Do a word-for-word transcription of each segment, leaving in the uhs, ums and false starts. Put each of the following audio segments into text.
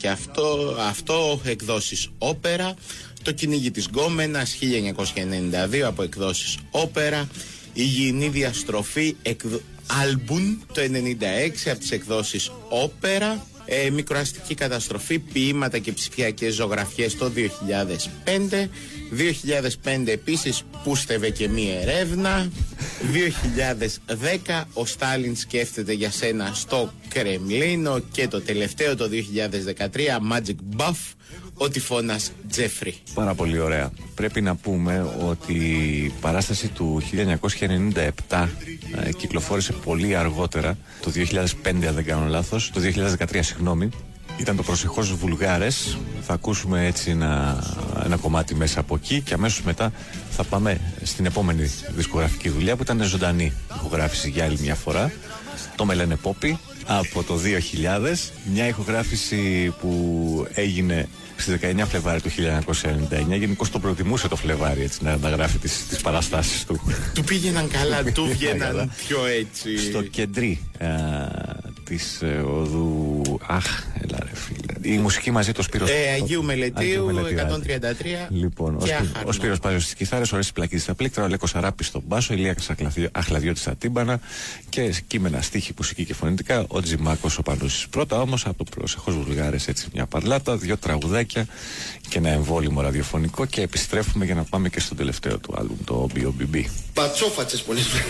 και αυτό, αυτό εκδόσεις Όπερα. Το κυνήγι της Γκόμενας χίλια εννιακόσια ενενήντα δύο από εκδόσεις Όπερα. Η Υγιεινή Διαστροφή εκδο... Άλμπουμ το ενενήντα έξι από τις εκδόσεις Όπερα. Ε, μικροαστική καταστροφή, ποίηματα και ψηφιακές ζωγραφιές το δύο χιλιάδες πέντε. δύο χιλιάδες πέντε επίσης πούστευε και μία ερεύνα. δύο χιλιάδες δέκα ο Στάλιν σκέφτεται για σένα στο Κρεμλίνο. Και το τελευταίο το δύο χιλιάδες δεκατρία Magic Buff, ο τυφώνας Τζέφρι. Πάρα πολύ ωραία. Πρέπει να πούμε ότι η παράσταση του χίλια εννιακόσια ενενήντα επτά ε, κυκλοφόρησε πολύ αργότερα, το δύο χιλιάδες πέντε αν δεν κάνω λάθος, το δύο χιλιάδες δεκατρία συγγνώμη. Ήταν το Προσεχώς Βουλγάρες. Θα ακούσουμε έτσι ένα, ένα κομμάτι μέσα από εκεί και αμέσως μετά θα πάμε στην επόμενη δισκογραφική δουλειά που ήταν ζωντανή ηχογράφηση για άλλη μια φορά. Το με λένε Πόπι από το δύο χιλιάδες. Μια ηχογράφηση που έγινε στις δεκαεννιά Φλεβάρι του χίλια εννιακόσια ενενήντα εννιά. Γενικώς το προτιμούσε το Φλεβάρι έτσι, να, να γράφει τις, τις παραστάσεις του. Του πήγαιναν καλά, του βγαίναν πιο έτσι. Στο κεντρί α, της ε, οδού. Αχ, έλα ρε φίλε. Η μουσική μαζί το Σπύρος. Ε, Αγίου Μελετίου, εκατόν τριάντα τρία. Λοιπόν, ο, Σπύ, ο Σπύρος Πάζος στις κιθάρες, ο Ρέσης Πλακίδης στα πλήκτρα, ο Λέκος Αράπης στον μπάσο, η Λία Αχλαδιώτης στα τύμπανα και κείμενα, στίχη, μουσική και φωνητικά, ο Τζιμάκος ο Πανούσης. Πρώτα όμως από το Προσεχώς Βουλγάρες έτσι μια παρλάτα, δύο τραγουδάκια και ένα εμβόλυμο ραδιοφωνικό και επιστρέφουμε για να πάμε και στο τελευταίο του άλμπουμ, το Ο Μπι Ο Μπι Μπι. Πατσόφατσες πολλές φορές.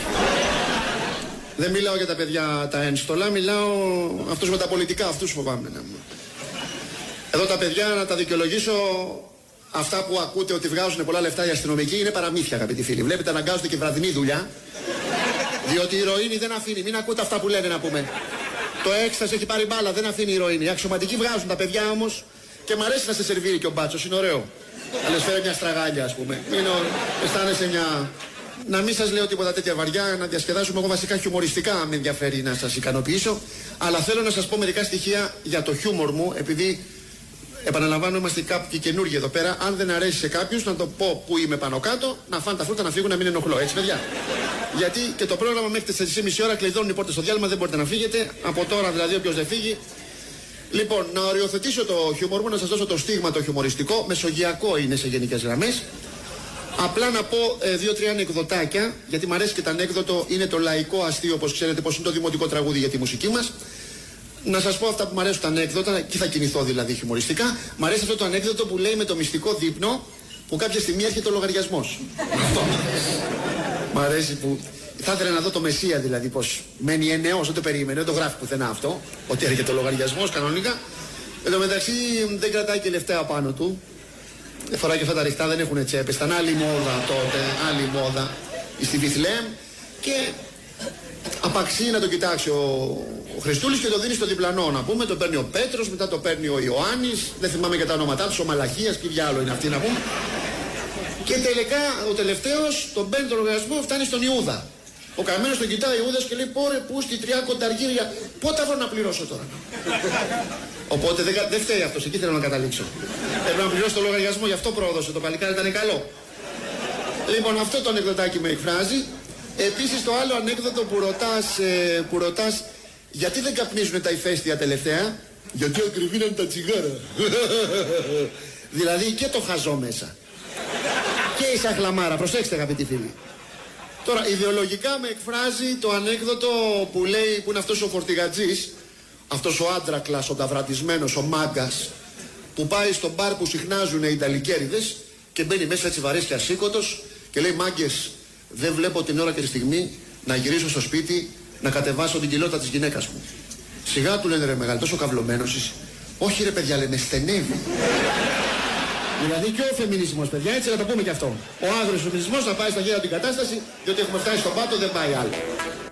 Δεν μιλάω για τα παιδιά τα ένστολα, μιλάω αυτούς με τα πολιτικά, αυτούς φοβάμαι να μου. Εδώ τα παιδιά, να τα δικαιολογήσω, αυτά που ακούτε ότι βγάζουν πολλά λεφτά οι αστυνομικοί είναι παραμύθια, αγαπητοί φίλοι. Βλέπετε, αναγκάζονται και βραδινή δουλειά, διότι η ηρωίνη δεν αφήνει. Μην ακούτε αυτά που λένε να πούμε. Το έκσταση έχει πάρει μπάλα, δεν αφήνει η ηρωίνη. Οι αξιωματικοί βγάζουν τα παιδιά όμως και μ' αρέσει να σε σερβίρει και ο μπάτσος, είναι ωραίο. Αλλά φέρε μια στραγάλια, ας πούμε. Μην αισθάνεσαι μια. Να μην σας λέω τίποτα τέτοια βαριά, να διασκεδάσουμε. Εγώ βασικά χιουμοριστικά με ενδιαφέρει να σας ικανοποιήσω. Αλλά θέλω να σας πω μερικά στοιχεία για το χιούμορ μου, επειδή επαναλαμβάνω, είμαστε κάποιοι καινούργοι εδώ πέρα. Αν δεν αρέσει σε κάποιους, να το πω που είμαι πάνω κάτω, να φάνε τα φρούτα να φύγουν, να μην ενοχλώ. Έτσι, παιδιά. Γιατί και το πρόγραμμα μέχρι τις τέσσερις και μισή ώρα κλειδώνουν οι πόρτες στο διάλειμμα, δεν μπορείτε να φύγετε. Από τώρα δηλαδή, όποιος δεν φύγει. Λοιπόν, να οριοθετήσω το χιούμορ μου, να σας δώσω το στίγμα το χιουμοριστικό. Μεσογειακό είναι σε γενικές γραμμές. Απλά να πω ε, δύο-τρία ανεκδοτάκια, γιατί μου αρέσει και το ανέκδοτο, είναι το λαϊκό αστείο, όπως ξέρετε, πως είναι το δημοτικό τραγούδι για τη μουσική μας. Να σας πω αυτά που μου αρέσουν τα ανέκδοτα, και θα κινηθώ δηλαδή χιουμοριστικά. Μ' αρέσει αυτό το ανέκδοτο που λέει με το μυστικό δείπνο που κάποια στιγμή έρχεται ο λογαριασμός. Αυτό. Μ' αρέσει που. Θα ήθελα να δω το Μεσσία δηλαδή, πως μένει εννέος, δεν το περίμενε, δεν το γράφει πουθενά αυτό, ότι έρχεται ο λογαριασμός κανονικά. Εν τω μεταξύ δεν κρατάει και λεφτά πάνω του. Δεν φοράει και αυτά τα ρηχτά, δεν έχουν τσέπες. Ήταν άλλη μόδα τότε, άλλη μόδα. Στη Βιθλέμ και απαξί να το κοιτάξει ο, ο Χριστούλης και το δίνει στο διπλανό. Να πούμε, τον παίρνει ο Πέτρος, μετά το παίρνει ο Ιωάννης. Δεν θυμάμαι και τα ονόματά τους, ο Μαλαχίας και ποια άλλο είναι αυτή να πούμε. Και τελικά ο τελευταίος τον παίρνει τον λογαριασμό, φτάνει στον Ιούδα. Ο καημένος τον κοιτάει ο Ιούδας και λέει: πόρε, πού στη τρία κονταργύρια, πότε βρω να πληρώσω τώρα. Οπότε δεν, δεν φταίει αυτός, εκεί θέλω να καταλήξω. Έπρεπε να πληρώσω το λογαριασμό, γι' αυτό πρόδωσε. Το παλικάρι ήταν καλό. Λοιπόν, αυτό το ανεκδοτάκι με εκφράζει. Επίσης το άλλο ανέκδοτο που ρωτάς, ε, που ρωτάς γιατί δεν καπνίζουν τα ηφαίστεια τελευταία. Γιατί ακριβήναν τα τσιγάρα. Δηλαδή και το χαζό μέσα. Και η σαχλαμάρα, προσέξτε αγαπητοί φίλοι. Τώρα, ιδεολογικά με εκφράζει το ανέκδοτο που λέει, που είναι αυτός ο φορτηγατζής, αυτός ο άντρακλας, ο ταυρατισμένος, ο μάγκας, που πάει στο μπαρ που συχνάζουν οι Ιταλικέριδες και μπαίνει μέσα έτσι βαρύς και ασήκωτος και λέει: μάγκες, δεν βλέπω την ώρα και τη στιγμή να γυρίσω στο σπίτι να κατεβάσω την κοιλότητα της γυναίκας μου. Σιγά, του λένε, ρε μεγάλη, τόσο καυλωμένος είσαι. Όχι ρε παιδιά, λένε, στενεύει. Δηλαδή και ο φεμινισμός, παιδιά, έτσι να το πούμε και αυτό. Ο άγριος φεμινισμός να πάει στα γέρα την κατάσταση, διότι έχουμε φτάσει στον πάτο, δεν πάει άλλο.